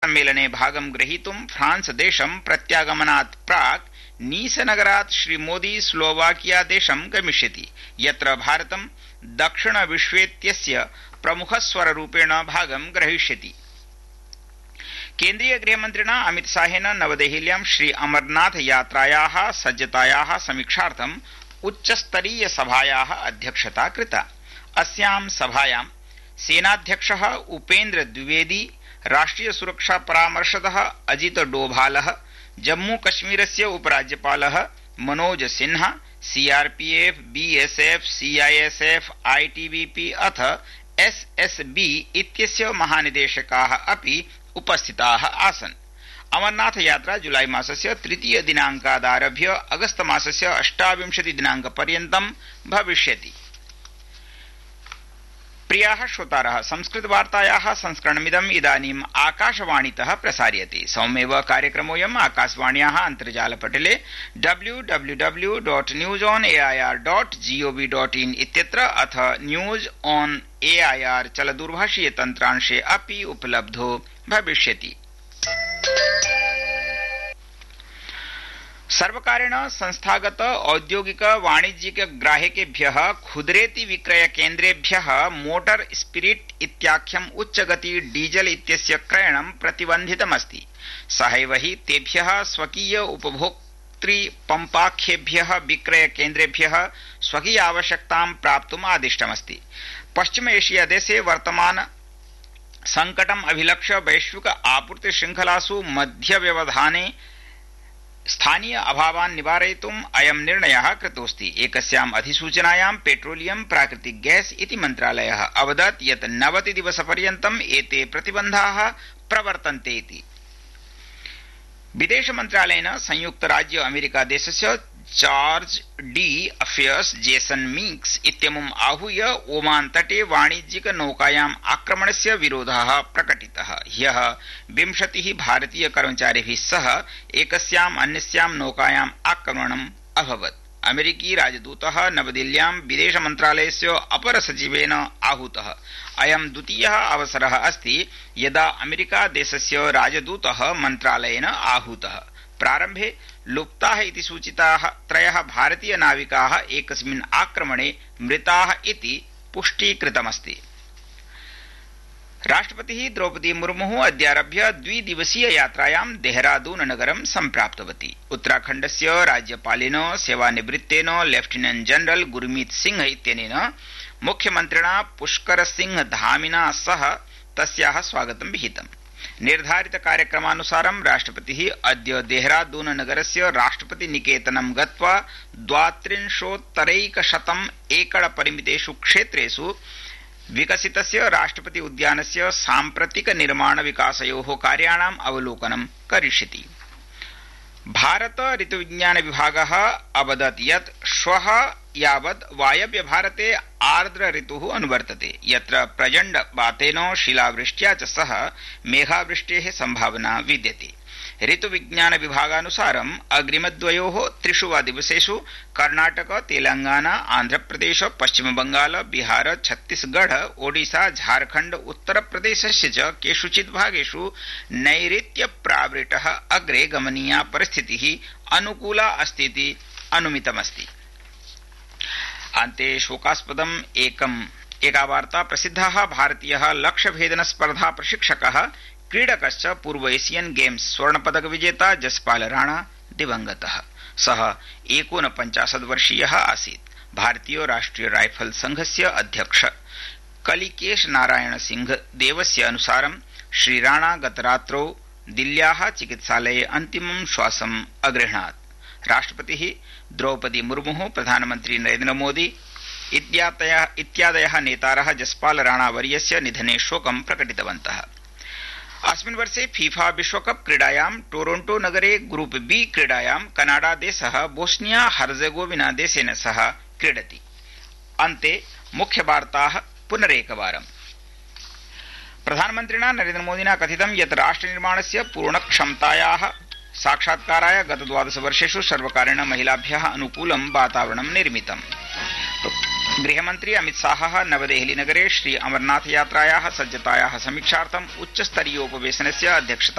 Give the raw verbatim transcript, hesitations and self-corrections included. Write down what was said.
सम्मेलने भागं ग्रहीतुं फ्रांस देशं प्रत्यागमनात् प्राक् नीसनगरात् श्रीमोदी स्लोवाकिया देशं गमिष्यति, यत्र भारतं दक्षिण विश्वेत्यस्य प्रमुखस्वररूपेण भागं ग्रहीष्यति। केन्द्रीय गृहमन्त्रिणा अमितशाहेन नवदेहल्यां श्री अमरनाथ यात्रायाः सज्जतायाः समीक्षार्थम् उच्चस्तरीय सभायाः अध्यक्षता कृता। अस्यां सभायां सेनाध्यक्षः उपेन्द्र द्विवेदी, राष्ट्रिय सुरक्षा परामर्शदः Ajit डोभालः, Jammu कश्मीरस्य उपराज्यपालः Manoj Sinha, CRPF, BSF, CISF, ITBP अथ एसएसबी इत्यस्य महानिदेशकाः अपि उपस्थिताः आसन्। अमरनाथ यात्रा जुलाई मासस्य तृतीय दिनाङ्कादारभ्य अगस्त मासस्य अष्टाविंशति दिनाङ्कपर्यन्तं भविष्यति। प्रियाः श्रोतारः, संस्कृतवार्तायाः संस्करणमिदम् इदानीम् आकाशवाणीतः प्रसार्यते। सौम्येव कार्यक्रमोऽयम् आकाशवाण्याः अन्तर्जालपटले W W W dot news on AIR dot gov dot in इत्यत्र अथ न्यूज ऑन एआईआर चलदूरभाषीय तन्त्रांशे अपि उपलब्धो भविष्यति। सर्वकारेण संस्थागत औद्योगिक वाणिज्यिक ग्राहकेभ्यः खुदरेति विक्रय केन्द्रेभ्यः मोटर स्पिरिट इत्याख्यम् उच्चगति डीजल इत्यस्य क्रयणं प्रतिबन्धितमस्ति। सहैव हि तेभ्यः स्वकीय उपभोक्तृ पम्पाख्येभ्यः विक्रय केन्द्रेभ्यः स्वकीय आवश्यकतां प्राप्तुम् आदिष्टमस्ति। पश्चिम एशिया देशे वर्तमान संकटम् अभिलक्ष्य वैश्विक आपूर्ति श्रृंखलासु मध्यव्यवधाने स्थानीय अभावान् निवारयितुम् अयं निर्णयः कृतोऽस्ति। एकस्याम् अधिसूचनायां पेट्रोलियम प्राकृतिक गैस इति मन्त्रालयः अवदत् यत् नवति दिवसपर्यन्तम् एते प्रतिबन्धाः प्रवर्तन्ते इति। विदेश मन्त्रालयेन संयुक्त राज्य अमेरिका देशस्य charge D affairs Jason Meeks इत्यमुम् आहूय ओमान तटे वाणिज्यिक नौकायाम् आक्रमणस्य विरोधः प्रकटितः। ह्यः विंशतिः भारतीय कर्मचारिभिः सह एकस्याम् अन्यस्याम् नौकायाम् आक्रमणम् अभवत्। अमेरिकी राजदूतः नवदिल्ल्यां विदेश मन्त्रालयस्य अपर सचिवेन आहूतः। अयं द्वितीयः अवसरः अस्ति यदा अमेरिका देशस्य राजदूतः मन्त्रालयेन आहूतः। प्रारम्भे लुप्ताः इति सूचिताः त्रयः भारतीय नाविकाः एकस्मिन् आक्रमणे मृताः इति पुष्टीकृतमस्ति। राष्ट्रपतिः द्रौपदी मुर्मुः अद्यारभ्य द्विदिवसीय यात्रायां देहरादून नगरं सम्प्राप्तवती। उत्तराखण्डस्य राज्यपालेन सेवानिवृत्तेन लेफ्टिनेंट जनरल गुरमीत सिंह इत्यनेन मुख्यमन्त्रिणा पुष्कर सिंह धामिना सह तस्याः स्वागतं विहितम्। निर्धारित कार्यक्रमानुसारं राष्ट्रपतिः अद्य देहरादून नगरस्य राष्ट्रपति निकेतनं गत्वा द्वात्रिंशोत्तरैकशतम् एकड़ परिमितेषु क्षेत्रेषु विकसितस्य राष्ट्रपति उद्यानस्य साम्प्रतिक निर्माण विकासयोः कार्याणाम् अवलोकनं करिष्यति। भारत ऋतुविज्ञान विभागः अवदत् यत् श्वः यावत् वायव्य भारते आर्द्र ऋतुः अनुवर्तते, यत्र प्रचण्ड वातेन शिलावृष्ट्या च सह मेघावृष्टेः संभावना विद्यते। ऋतुविज्ञान विभागानुसारम् अग्रिमद्वयोः त्रिषु वा दिवसेषु कर्णाटक, तेलंगाना, आन्ध्रप्रदेश, पश्चिमबंगाल, बिहार, छत्तीसगढ़, ओडिशा, झारखण्ड, उत्तरप्रदेशस्य च केषुचित् भागेषु नैऋत्य प्रावृतः अग्रे गमनीया परिस्थितिः अनुकूला अस्तीति अनुमितमस्ति। अन्ते शोकास्पदम् एकम् एका वार्ता। प्रसिद्धः भारतीयः लक्ष्यभेदन स्पर्धा प्रशिक्षकः क्रीडकश्च पूर्व एशियन गेम्स स्वर्णपदक विजेता जसपाल राणा दिवंगतः। सः एकोनपञ्चाशत् वर्षीयः आसीत्। भारतीय राष्ट्रिय राइफल संघस्य अध्यक्ष कलिकेश नारायण सिंह देवस्य अनुसारं श्री राणा गतरात्रौ दिल्ल्याः चिकित्सालये अन्तिमं श्वासम् अगृह्णात्। राष्ट्रपतिः द्रौपदी मुर्मुः, प्रधानमन्त्री नरेन्द्र मोदी इत्यादयः नेतारः जसपाल राणा वर्यस्य निधने शोकं प्रकटितवन्तः। अस्मिन् वर्षे फीफा विश्वकप क्रीडायां टोरोंटो नगरे ग्रुप बी क्रीडायां कनाडा देशः बोस्निया हर्जेगोविना देशेन सह क्रीडति। अन्ते मुख्यवार्ताः पुनरेकवारम्। प्रधानमन्त्रिणा नरेन्द्र मोदिना कथितं यत् राष्ट्रनिर्माणस्य पूर्णक्षमतायाः साक्षात्काराय गत द्वादश वर्षेषु सर्वकारेण महिलाभ्यः अनुकूलं वातावरणं निर्मितम्। गृहमन्त्री अमित शाहः नवदेहली नगरे श्री अमरनाथ यात्रायाः सज्जतायाः समीक्षार्थम् उच्चस्तरीयोपवेशनस्य अध्यक्षता